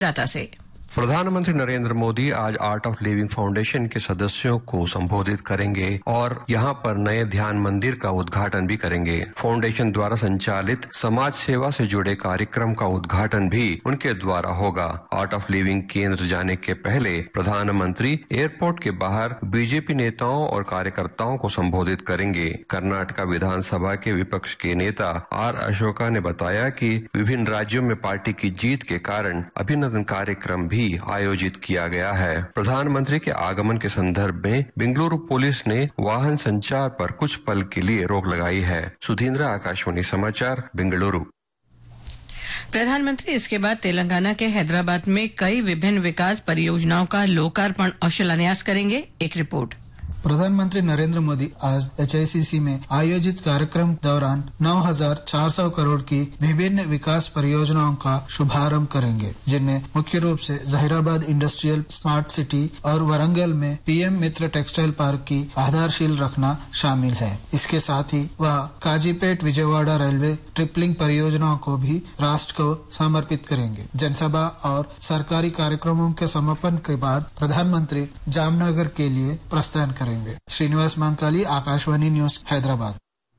दाता से। प्रधानमंत्री नरेंद्र मोदी आज आर्ट ऑफ लिविंग फाउंडेशन के सदस्यों को संबोधित करेंगे और यहां पर नए ध्यान मंदिर का उद्घाटन भी करेंगे। फाउंडेशन द्वारा संचालित समाज सेवा से जुड़े कार्यक्रम का उद्घाटन भी उनके द्वारा होगा। आर्ट ऑफ लिविंग केंद्र जाने के पहले प्रधानमंत्री एयरपोर्ट के बाहर बीजेपी नेताओं और कार्यकर्ताओं को संबोधित करेंगे। कर्नाटका विधानसभा के विपक्ष के नेता आर अशोका ने बताया कि विभिन्न राज्यों में पार्टी की जीत के कारण अभिनंदन कार्यक्रम भी आयोजित किया गया है। प्रधानमंत्री के आगमन के संदर्भ में बेंगलुरु पुलिस ने वाहन संचार पर कुछ पल के लिए रोक लगाई है। सुधींद्र, आकाशवाणी समाचार, बेंगलुरु। प्रधानमंत्री इसके बाद तेलंगाना के हैदराबाद में कई विभिन्न विकास परियोजनाओं का लोकार्पण और शिलान्यास करेंगे। एक रिपोर्ट। प्रधानमंत्री नरेंद्र मोदी आज HICC में आयोजित कार्यक्रम दौरान 9,400 करोड़ की विभिन्न विकास परियोजनाओं का शुभारंभ करेंगे, जिनमें मुख्य रूप से जहीराबाद इंडस्ट्रियल स्मार्ट सिटी और वरंगल में PM मित्र टेक्सटाइल पार्क की आधारशिल रखना शामिल है। इसके साथ ही वह काजीपेट विजयवाड़ा रेलवे ट्रिपलिंग परियोजनाओं को भी राष्ट्र को समर्पित करेंगे। जनसभा और सरकारी कार्यक्रमों के समापन के बाद प्रधानमंत्री जामनगर के लिए प्रस्थान करेंगे। श्रीनिवास मांकाली, आकाशवाणी न्यूज, हैदराबाद।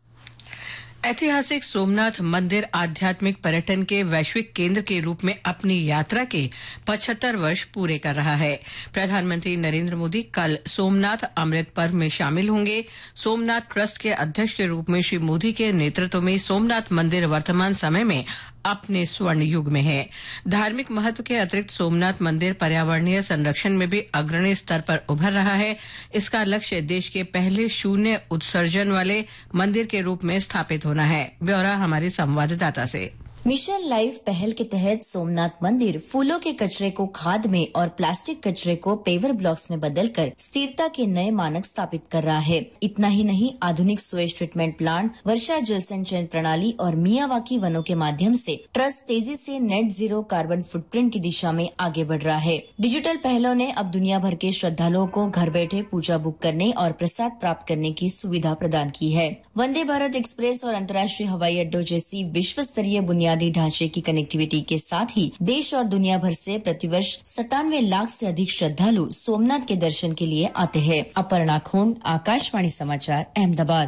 ऐतिहासिक सोमनाथ मंदिर आध्यात्मिक पर्यटन के वैश्विक केंद्र के रूप में अपनी यात्रा के 75 वर्ष पूरे कर रहा है। प्रधानमंत्री नरेंद्र मोदी कल सोमनाथ अमृत पर्व में शामिल होंगे। सोमनाथ ट्रस्ट के अध्यक्ष के रूप में श्री मोदी के नेतृत्व में सोमनाथ मंदिर वर्तमान समय में अपने स्वर्ण युग में है। धार्मिक महत्व के अतिरिक्त सोमनाथ मंदिर पर्यावरणीय संरक्षण में भी अग्रणी स्तर पर उभर रहा है। इसका लक्ष्य देश के पहले शून्य उत्सर्जन वाले मंदिर के रूप में स्थापित होना है। ब्यौरा हमारे संवाददाता से। मिशन लाइफ पहल के तहत सोमनाथ मंदिर फूलों के कचरे को खाद में और प्लास्टिक कचरे को पेवर ब्लॉक्स में बदलकर स्थिरता के नए मानक स्थापित कर रहा है। इतना ही नहीं, आधुनिक स्वेज ट्रीटमेंट प्लांट, वर्षा जल संचयन प्रणाली और मियावाकी वनों के माध्यम से ट्रस्ट तेजी से नेट जीरो कार्बन फुटप्रिंट की दिशा में आगे बढ़ रहा है। डिजिटल पहलों ने अब दुनिया भर के श्रद्धालुओं को घर बैठे पूजा बुक करने और प्रसाद प्राप्त करने की सुविधा प्रदान की है। वंदे भारत एक्सप्रेस और अंतर्राष्ट्रीय हवाई अड्डों जैसी विश्व स्तरीय बुनियादी ढांचे की कनेक्टिविटी के साथ ही देश और दुनिया भर से प्रतिवर्ष 97 लाख से अधिक श्रद्धालु सोमनाथ के दर्शन के लिए आते हैं। अपर्णा खोंड, आकाशवाणी समाचार, अहमदाबाद।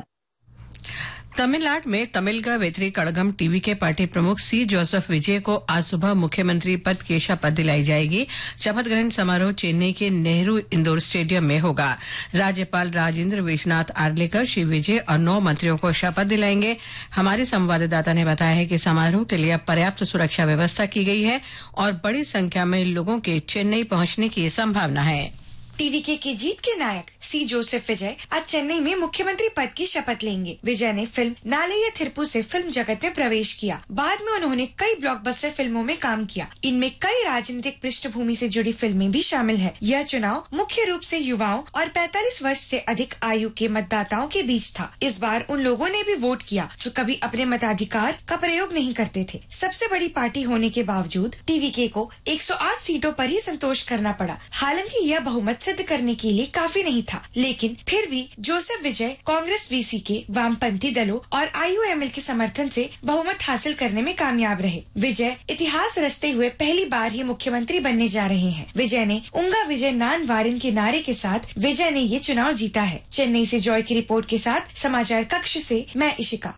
तमिलनाडु में तमिलगा वेत्री कड़गम टीवी के पार्टी प्रमुख सी जोसेफ विजय को आज सुबह मुख्यमंत्री पद की शपथ दिलाई जाएगी। शपथ ग्रहण समारोह चेन्नई के नेहरू इंडोर स्टेडियम में होगा। राज्यपाल राजेंद्र विश्वनाथ आर्लेकर श्री विजय और 9 मंत्रियों को शपथ दिलाएंगे। हमारे संवाददाता ने बताया है कि समारोह के लिए पर्याप्त सुरक्षा व्यवस्था की गई है और बड़ी संख्या में लोगों के चेन्नई पहुंचने की संभावना है। टीवीके की जीत के नायक सी जोसेफ विजय आज चेन्नई में मुख्यमंत्री पद की शपथ लेंगे। विजय ने फिल्म नालैया थिरुप्पु से फिल्म जगत में प्रवेश किया। बाद में उन्होंने कई ब्लॉकबस्टर फिल्मों में काम किया। इनमें कई राजनीतिक पृष्ठभूमि से जुड़ी फिल्में भी शामिल है। यह चुनाव मुख्य रूप से युवाओं और 45 वर्ष से अधिक आयु के मतदाताओं के बीच था। इस बार उन लोगों ने भी वोट किया जो कभी अपने मताधिकार का प्रयोग नहीं करते थे। सबसे बड़ी पार्टी होने के बावजूद टीवीके को 108 सीटों पर ही संतोष करना पड़ा। हालांकि यह बहुमत सिद्ध करने के लिए काफी नहीं था, लेकिन फिर भी जोसेफ विजय कांग्रेस, VCK, वामपंथी दलों और IUML के समर्थन से बहुमत हासिल करने में कामयाब रहे। विजय इतिहास रचते हुए पहली बार ही मुख्यमंत्री बनने जा रहे हैं। विजय ने उंगा विजय नान वारिन के नारे के साथ विजय ने ये चुनाव जीता है। चेन्नई से जॉय की रिपोर्ट के साथ समाचार कक्ष से मैं इशिका।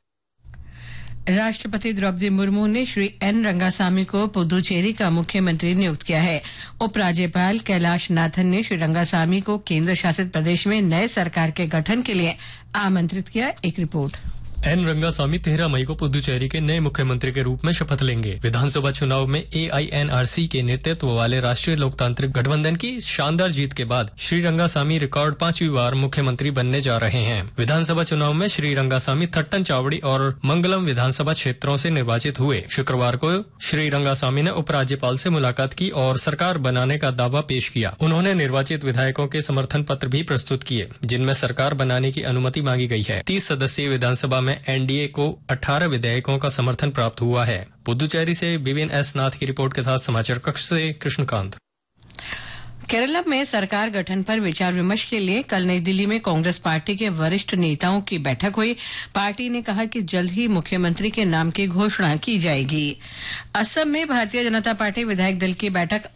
राष्ट्रपति द्रौपदी मुर्मू ने श्री एन रंगासामी को पुदुचेरी का मुख्यमंत्री नियुक्त किया है। उपराज्यपाल कैलाश नाथन ने श्री रंगासामी को केंद्र शासित प्रदेश में नए सरकार के गठन के लिए आमंत्रित किया। एक रिपोर्ट। एन रंगासामी 13 मई को पुदुचेरी के नए मुख्यमंत्री के रूप में शपथ लेंगे। विधानसभा चुनाव में AINRC के नेतृत्व वाले राष्ट्रीय लोकतांत्रिक गठबंधन की शानदार जीत के बाद श्री रंगासामी रिकॉर्ड 5वीं बार मुख्यमंत्री बनने जा रहे हैं। विधानसभा चुनाव में श्री रंगासामी थट्टन चावड़ी और मंगलम विधानसभा क्षेत्रों से निर्वाचित हुए। शुक्रवार को श्री रंगासामी ने उपराज्यपाल से मुलाकात की और सरकार बनाने का दावा पेश किया। उन्होंने निर्वाचित विधायकों के समर्थन पत्र भी प्रस्तुत किए, जिनमें सरकार बनाने की अनुमति मांगी गई है। 30 सदस्यीय विधानसभा में NDA को 18 विधेयकों का समर्थन प्राप्त हुआ है। पुदुचेरी से विपिन S. नाथ की रिपोर्ट के साथ समाचार कक्ष से कृष्णकांत। केरला में सरकार गठन पर विचार विमर्श के लिए कल नई दिल्ली में कांग्रेस पार्टी के वरिष्ठ नेताओं की बैठक हुई। पार्टी ने कहा कि जल्द ही मुख्यमंत्री के नाम की घोषणा की जाएगी। असम में भारतीय जनता पार्टी विधायक दल की बैठक